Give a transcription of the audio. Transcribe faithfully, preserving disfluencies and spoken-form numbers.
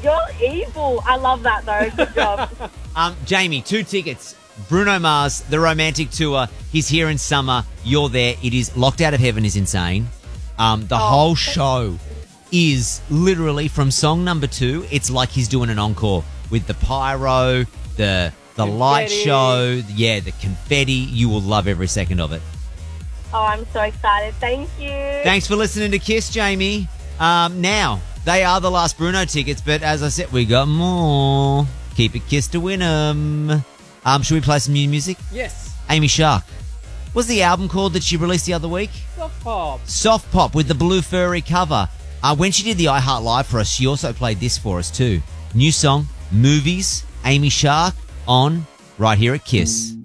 You're evil. I love that, though. Good job. Um, Jamie, two tickets. Bruno Mars, The Romantic Tour. He's here in summer. You're there. It is Locked Out of Heaven is insane. Um, the Oh. whole show is literally from song number two. It's like he's doing an encore with the pyro, the the light Confetti. show. Yeah, the confetti. You will love every second of it. Oh, I'm so excited. Thank you. Thanks for listening to Kiss, Jamie. Um, now, they are the last Bruno tickets, but as I said, we got more. Keep it Kiss to win them. Um, should we play some new music? Yes. Amy Shark. What's the album called that she released the other week? Soft pop. Soft Pop with the blue furry cover. Uh, when she did the iHeart Live for us, she also played this for us too. New song, Movies, Amy Shark, on right here at Kiss.